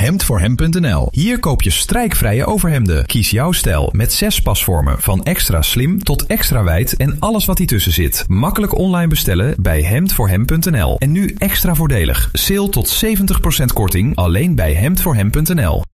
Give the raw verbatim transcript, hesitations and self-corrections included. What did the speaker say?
hemd voor hem punt n l. Hier koop je strijkvrije overhemden. Kies jouw stijl met zes pasvormen van extra slim tot extra wijd en alles wat ertussen zit. Makkelijk online bestellen bij hemd voor hem punt n l. En nu extra voordelig. Sale tot zeventig procent korting alleen bij hemd voor hem punt n l.